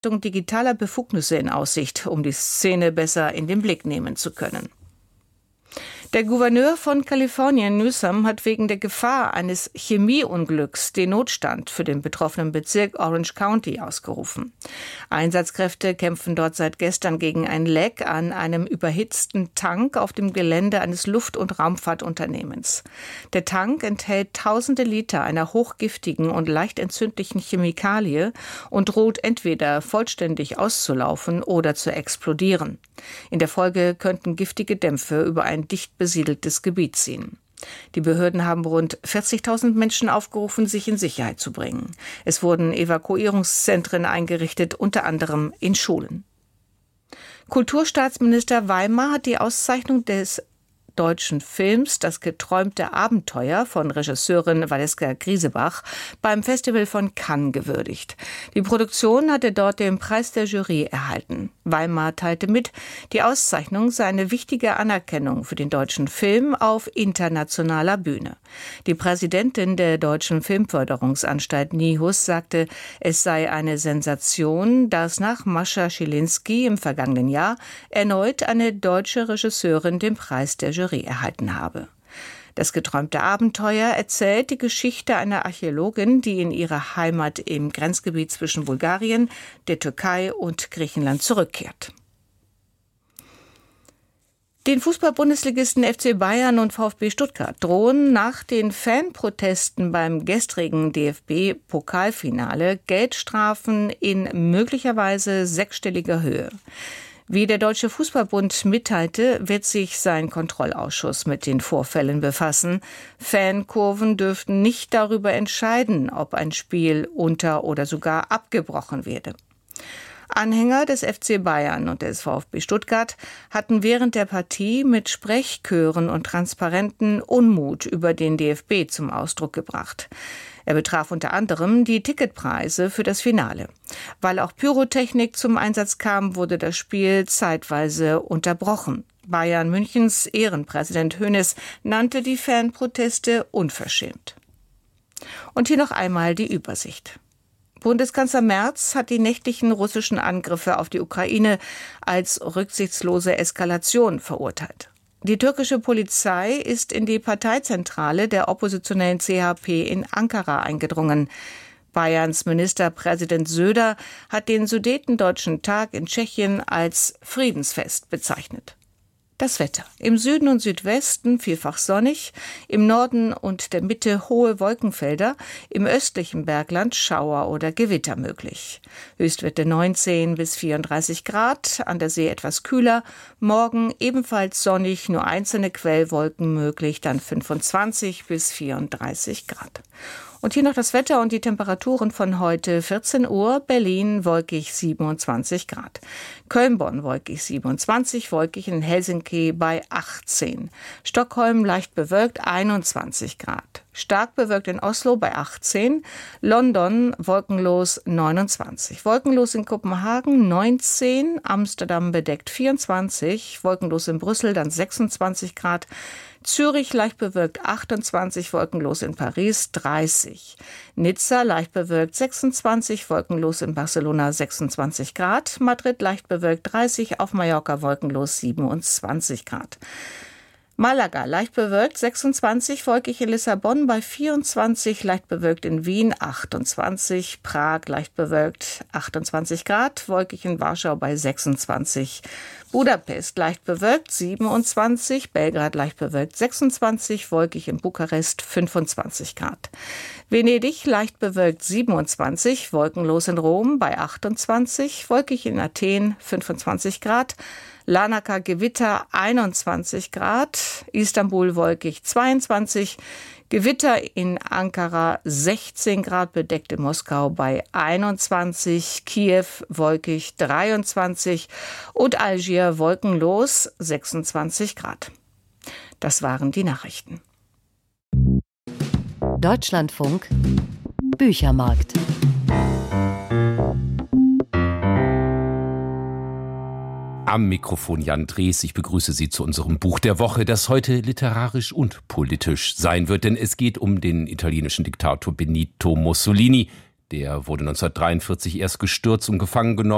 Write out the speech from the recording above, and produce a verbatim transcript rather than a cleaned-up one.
digitaler Befugnisse in Aussicht, um die Szene besser in den Blick nehmen zu können. Der Gouverneur von Kalifornien, Newsom, hat wegen der Gefahr eines Chemieunglücks den Notstand für den betroffenen Bezirk Orange County ausgerufen. Einsatzkräfte kämpfen dort seit gestern gegen ein Leck an einem überhitzten Tank auf dem Gelände eines Luft- und Raumfahrtunternehmens. Der Tank enthält tausende Liter einer hochgiftigen und leicht entzündlichen Chemikalie und droht entweder vollständig auszulaufen oder zu explodieren. In der Folge könnten giftige Dämpfe über ein dicht besiedeltes Gebiet ziehen. Die Behörden haben rund vierzigtausend Menschen aufgerufen, sich in Sicherheit zu bringen. Es wurden Evakuierungszentren eingerichtet, unter anderem in Schulen. Kulturstaatsminister Weimar hat die Auszeichnung des deutschen Films Das geträumte Abenteuer von Regisseurin Valeska Griesebach beim Festival von Cannes gewürdigt. Die Produktion hatte dort den Preis der Jury erhalten. Weimar teilte mit, die Auszeichnung sei eine wichtige Anerkennung für den deutschen Film auf internationaler Bühne. Die Präsidentin der Deutschen Filmförderungsanstalt NIHUS sagte, es sei eine Sensation, dass nach Mascha Schilinski im vergangenen Jahr erneut eine deutsche Regisseurin den Preis der Jury erhalten habe. Das geträumte Abenteuer erzählt die Geschichte einer Archäologin, die in ihre Heimat im Grenzgebiet zwischen Bulgarien, der Türkei und Griechenland zurückkehrt. Den Fußball-Bundesligisten F C Bayern und VfB Stuttgart drohen nach den Fanprotesten beim gestrigen D F B-Pokalfinale Geldstrafen in möglicherweise sechsstelliger Höhe. Wie der Deutsche Fußballbund mitteilte, wird sich sein Kontrollausschuss mit den Vorfällen befassen. Fankurven dürften nicht darüber entscheiden, ob ein Spiel unter- oder sogar abgebrochen werde. Anhänger des F C Bayern und des VfB Stuttgart hatten während der Partie mit Sprechchören und Transparenten Unmut über den D F B zum Ausdruck gebracht. Er betraf unter anderem die Ticketpreise für das Finale. Weil auch Pyrotechnik zum Einsatz kam, wurde das Spiel zeitweise unterbrochen. Bayern Münchens Ehrenpräsident Hoeneß nannte die Fanproteste unverschämt. Und hier noch einmal die Übersicht. Bundeskanzler Merz hat die nächtlichen russischen Angriffe auf die Ukraine als rücksichtslose Eskalation verurteilt. Die türkische Polizei ist in die Parteizentrale der oppositionellen C H P in Ankara eingedrungen. Bayerns Ministerpräsident Söder hat den Sudetendeutschen Tag in Tschechien als Friedensfest bezeichnet. Das Wetter. Im Süden und Südwesten vielfach sonnig, im Norden und der Mitte hohe Wolkenfelder, im östlichen Bergland Schauer oder Gewitter möglich. Höchstwerte neunzehn bis vierunddreißig Grad, an der See etwas kühler, morgen ebenfalls sonnig, nur einzelne Quellwolken möglich, dann fünfundzwanzig bis vierunddreißig Grad. Und hier noch das Wetter und die Temperaturen von heute. vierzehn Uhr, Berlin wolkig siebenundzwanzig Grad. Köln-Bonn wolkig siebenundzwanzig, wolkig in Helsinki bei achtzehn. Stockholm leicht bewölkt einundzwanzig Grad. Stark bewölkt in Oslo bei achtzehn. London wolkenlos neunundzwanzig. Wolkenlos in Kopenhagen neunzehn. Amsterdam bedeckt vierundzwanzig. Wolkenlos in Brüssel dann sechsundzwanzig Grad. Zürich leicht bewölkt achtundzwanzig, wolkenlos in Paris dreißig. Nizza leicht bewölkt sechsundzwanzig, wolkenlos in Barcelona sechsundzwanzig Grad. Madrid leicht bewölkt dreißig, auf Mallorca wolkenlos siebenundzwanzig Grad. Malaga leicht bewölkt sechsundzwanzig, wolkig in Lissabon bei vierundzwanzig, leicht bewölkt in Wien achtundzwanzig, Prag leicht bewölkt achtundzwanzig Grad, wolkig in Warschau bei sechsundzwanzig, Budapest leicht bewölkt siebenundzwanzig, Belgrad leicht bewölkt sechsundzwanzig, wolkig in Bukarest fünfundzwanzig Grad. Venedig leicht bewölkt siebenundzwanzig, wolkenlos in Rom bei achtundzwanzig, wolkig in Athen fünfundzwanzig Grad, Larnaca Gewitter einundzwanzig Grad, Istanbul wolkig zweiundzwanzig, Gewitter in Ankara sechzehn Grad, bedeckt in Moskau bei einundzwanzig, Kiew wolkig dreiundzwanzig und Algier wolkenlos sechsundzwanzig Grad. Das waren die Nachrichten. Deutschlandfunk Büchermarkt. Am Mikrofon Jan Drees. Ich begrüße Sie zu unserem Buch der Woche, das heute literarisch und politisch sein wird. Denn es geht um den italienischen Diktator Benito Mussolini. Der wurde neunzehnhundertdreiundvierzig erst gestürzt und gefangen genommen.